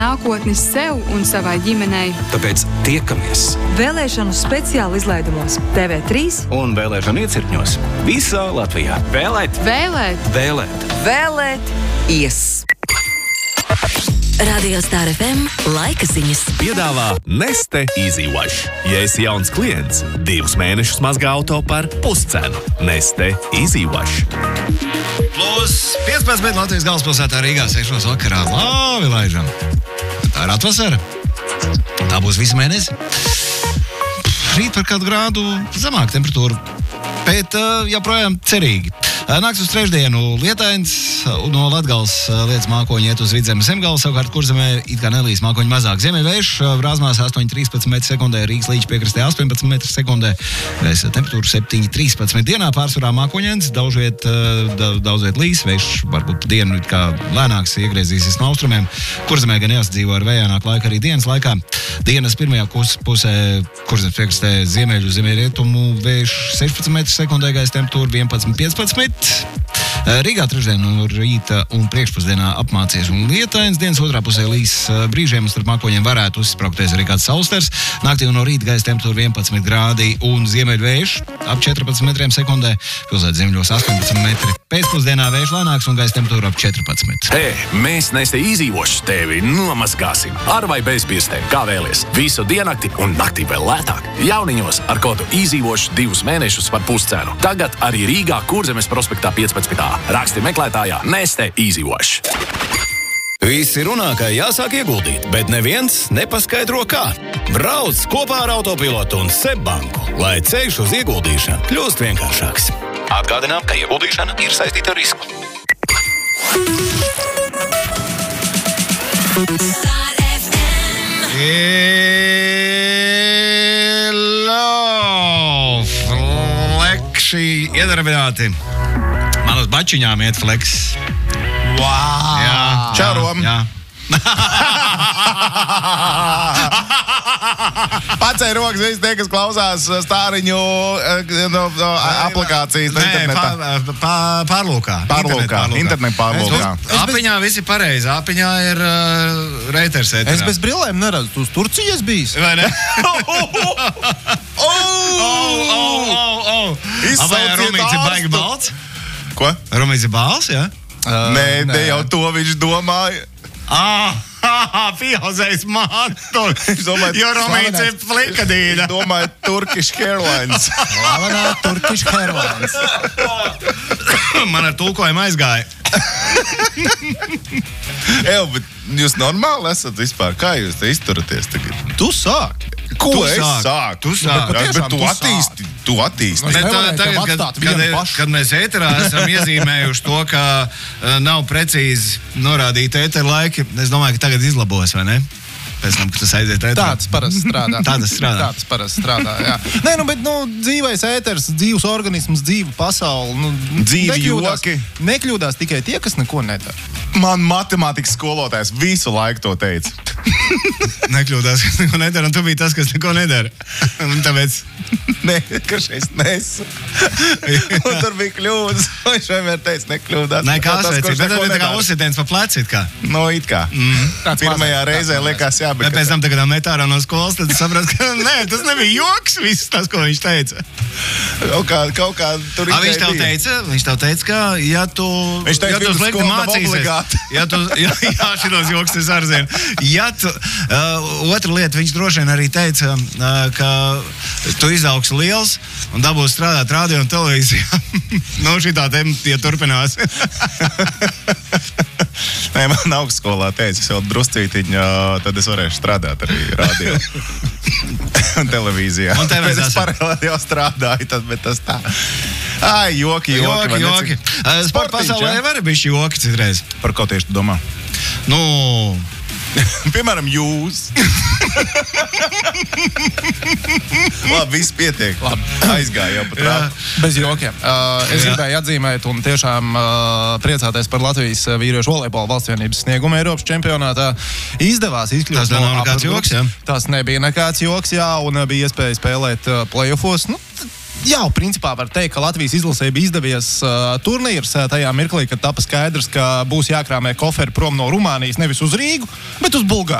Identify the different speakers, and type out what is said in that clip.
Speaker 1: Nākotni sev un savai ģimenei.
Speaker 2: Tāpēc tiekamies
Speaker 3: Vēlēšanu speciāli izlaidumos TV3
Speaker 2: un vēlēšanu iecirkņos visā Latvijā. Vēlēt,
Speaker 1: Vēlēt,
Speaker 2: vēlēt.
Speaker 3: Vēlēt ies!
Speaker 4: Radio Star FM laika ziņas.
Speaker 5: Piedāvā Neste Easy Wash. Ja esi jauns klients, 2 mēnešus mazgā auto par puscenu. Neste Easy Wash.
Speaker 6: Plus 15 Latvijas galvaspilsētā Rīgā 6 vakarā. Labi, laižam. Tā ir atvasara. Tā būs visu mēnesi. Rīt par kādu grādu zemāk temperatūru, bet joprojām cerīgi. Nakts uz trešdienu lietains, no Latgales lietas mākoņi iet uz Vidzemes Zemgales, savukārt Kurzemē it kā nelīs mākoņi mazāk. Ziemeļvējš Brāzmās 8,13 m/sekundē, Rīgas līča piekrastē 18 m/sekundē, temperatūra 7,13. Dienā pārsvarā mākoņains, daudz viet līs, vējš varbūt dienu it kā lēnāks iegriezīsies no austrumiem. Kurzemē gan jāsadzīvo ar vējānāku laiku arī dienas laikā. Dienas pirmajā pusē Kurzemes piekrastē ziemeļrietumu vējš 16 m/sekundē, gaisa temperatūra 11,15. Rīgā trešdien no rīta un priekšpusdienā apmācies un lietains. Dienas otrā pusē līs brīžiem un starp mākoņiem varētu uzspraukties arī kāds saulstars. Naktī un no rīta gaisa temperatūra 11 grādi un ziemeļvējš ap 14 m/sekundē, pilsētas ziemeļos 18 m. Pēcpusdienā vējš lēnāks un gaisa temperatūra ap 14.
Speaker 5: Mēs Neste Easy Wash tevi nomazgāsim. Ar vai bez pirkstiem, kā vēlies. Visu diennakti un naktī vēl lētāk. Jauniņos ar kodu Easy Wash 2 mēnešus par puscenu. Tagad arī Rīgā Kurzemes prospektā 15. Raksti meklētājā Neste Easy Wash.
Speaker 7: Visi runā, ka jāsāk ieguldīt, bet neviens nepaskaidro kā. Brauc kopā ar Autopilotu un SEB banku, lai ceļš uz ieguldīšanu kļūst vienkāršāks. Atgādinām, ka ieguldīšana ir saistīta ar risku.
Speaker 6: Hello, flekši iedarbināti. Man uz bačiņām iet fleks.
Speaker 8: Wow!
Speaker 6: Jā,
Speaker 8: Čau, Rom!
Speaker 6: Jā.
Speaker 8: Pacēj rokas visi tie, kas klausās Stāriņu aplikācijas internetā.
Speaker 6: Pārlūkā.
Speaker 8: Internet pārlūkā.
Speaker 6: Apiņā visi pareizi. Apiņā ir reiters ēterā.
Speaker 9: Es bez brillēm neredzu. Tu uz Turcijas bijis?
Speaker 6: Vai ne? Vai Romīts ir baigi balts?
Speaker 8: Ko?
Speaker 6: Romīts ir balts, jā?
Speaker 8: Nē, ne jau to viņš domāja.
Speaker 6: Pieauzējis mantu. Jo Romīts ir flikadīna.
Speaker 8: Viņš domāja Turkish Airlines.
Speaker 9: Slavenā Turkish Airlines.
Speaker 6: Man ar tulkojumu aizgāja.
Speaker 8: Bet jūs normāli esat vispār? Kā jūs te izturaties tagad?
Speaker 9: Tu sāki.
Speaker 8: Ko es sāku? Bet tu attīsti.
Speaker 6: Kad mēs ēterā esam iezīmējuši to, ka nav precīzi norādīti ētera laiki, es domāju, ka tagad izlabos, vai ne? Pēc tam, ka tas aiziet ēterā.
Speaker 9: Tāds parasti strādā, jā. Nē, bet dzīvais ēters, dzīvs organisms, dzīva pasauli.
Speaker 8: Dzīvi joki.
Speaker 9: Nekļūdās tikai tie, kas neko nedara.
Speaker 8: Man matemātikas skolotājs visu laiku to teica.
Speaker 6: Nekļūdās, kas neko nedara, un tu biji tas, kas neko nedara. Un tāpēc...
Speaker 8: Nē, ka šeit nesu. Un tur bija kļūdas. Viņš vienmēr teica, nekļūdās.
Speaker 6: Nē, kā sveicīt, bet tad ir tā kā uzsitiens pa pleci, it kā.
Speaker 8: No, it kā. Pirmajā reizē liekas, jā, bet...
Speaker 6: Ja pēc tam tagad met ārā no skolas, tad saprast, ka nē, tas nebija joks, viss tas, ko viņš teica.
Speaker 8: Kaut kā tur
Speaker 6: Viņš tev teica, ka ja tu slikti mācīsies, jā, šitos joks es arī zinu. Ja tu, otra lieta, viņš droši vien arī teica, ka tu izaugs liels un dabūs strādāt radio un televīzijā. Šitā tēma, ja turpinās.
Speaker 8: Nē, man augstskolā teica, es vēl druscītiņu, tad es varēšu strādāt arī radio un televīzijā.
Speaker 6: Un televīzijā.
Speaker 8: Es paralēli jau strādāju, bet tas tā. Joki.
Speaker 6: Sporta pasaulē var bišķi joki citreiz.
Speaker 8: Par ko tieši tu domā? Piemēram, jūs. Labi, viss pietiek. Aizgāja jau pat rādi.
Speaker 9: Bez jokiem. Es gribēju atzīmēt un tiešām priecāties par Latvijas vīriešu volejbola valstsvienības sniegumu Eiropas čempionātā. Izdevās izkļūt.
Speaker 6: Tas nav nekāds joks, jā?
Speaker 9: Tas nebija nekāds joks, jā, un bija iespēja spēlēt playoffos. jau principā var teikt, ka Latvijas izlasē bija izdevies turnīrs tajā mirklī, kad tapa skaidrs, ka būs jākrāmē koferi prom no Rumānijas nevis uz Rīgu, bet uz Bulgāriju.